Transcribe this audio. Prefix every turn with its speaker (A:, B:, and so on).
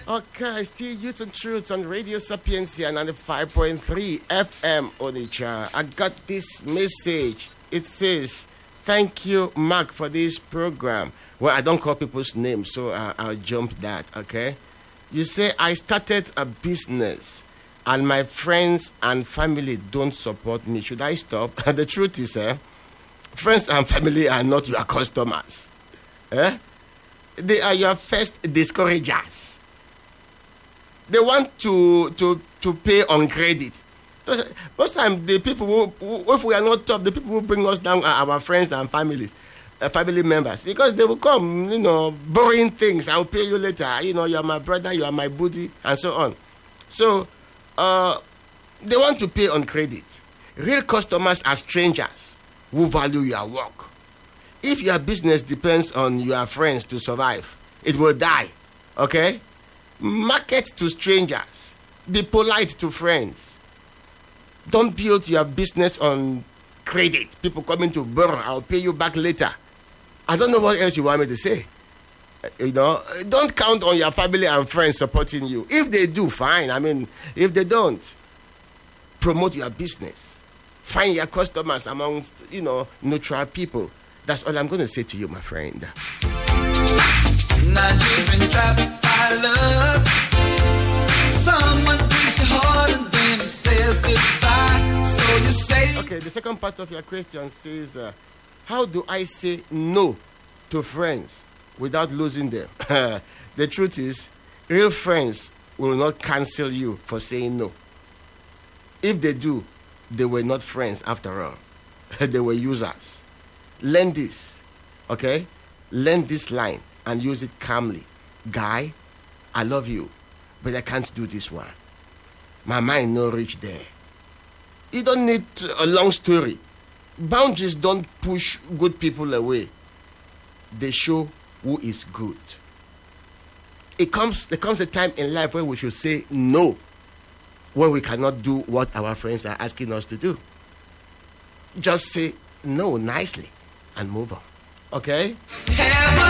A: Okay, still Youth and Truths on Radio Sapiencia 95.3 FM Onitsha. I got this message. It says, thank you, Mark, for this program. Well, I don't call people's names, so I'll jump that, okay? You say, I started a business and my friends and family don't support me. Should I stop? The truth is, friends and family are not your customers. They are your first discouragers. They want to pay on credit. Most time, the people who, if we are not tough, the people who bring us down are our friends and family members, because they will come, borrowing things. I'll pay you later. You are my brother, you are my buddy, and so on. So, they want to pay on credit. Real customers are strangers who value your work. If your business depends on your friends to survive, it will die. Okay? Market to strangers. Be polite to friends. Don't build your business on credit. People coming to borrow. I'll pay you back later. I don't know what else you want me to say. Don't count on your family and friends supporting you. If they do, fine. If they don't, promote your business. Find your customers amongst, neutral people. That's all I'm going to say to you, my friend.
B: Not even trapped by love. Someone breaks your heart and then says goodbye. So you say.
A: Okay, the second part of your question says, how do I say no to friends without losing them? The truth is, real friends will not cancel you for saying no. If they do, they were not friends after all. They were users. Learn this, okay? Learn this line and use it calmly. Guy, I love you, but I can't do this one. My mind no reach there. You don't need a long story. Boundaries don't push good people away. They show who is good. There comes a time in life where we should say no, when we cannot do what our friends are asking us to do. Just say no nicely and move on. Okay?